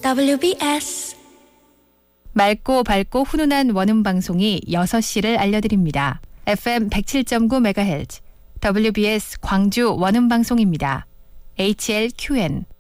WBS 맑고 밝고 훈훈한 원음 방송이 6시를 알려드립니다. FM 107.9MHz WBS 광주 원음 방송입니다. HLQN